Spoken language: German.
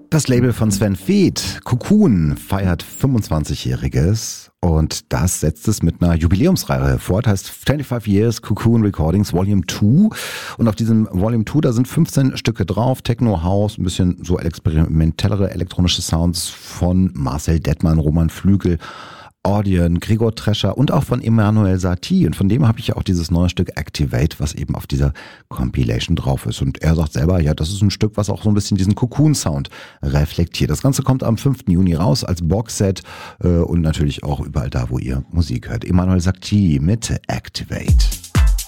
Das Label von Sven Väth, Cocoon, feiert 25-Jähriges und das setzt es mit einer Jubiläumsreihe fort, heißt 25 Years Cocoon Recordings Volume 2 und auf diesem Volume 2, da sind 15 Stücke drauf, Techno, House, ein bisschen so experimentellere elektronische Sounds von Marcel Dettmann, Roman Flügel, Audien, Gregor Trescher und auch von Emmanuel Satie. Und von dem habe ich ja auch dieses neue Stück Activate, was eben auf dieser Compilation drauf ist. Und er sagt selber, ja, das ist ein Stück, was auch so ein bisschen diesen Cocoon-Sound reflektiert. Das Ganze kommt am 5. Juni raus als Boxset und natürlich auch überall da, wo ihr Musik hört. Emmanuel Satie mit Activate.